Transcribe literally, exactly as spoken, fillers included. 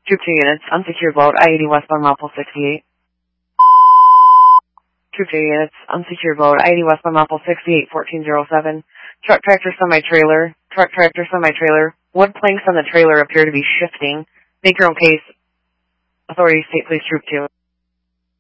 Troop two units, unsecured load, I eighty westbound Maple sixty-eight. Troop two units, unsecured load, I eighty westbound Maple sixty-eight, fourteen oh seven. Truck tractor semi-trailer, truck tractor semi-trailer. Wood planks on the trailer appear to be shifting. Make your own case. Authorities state police troop two.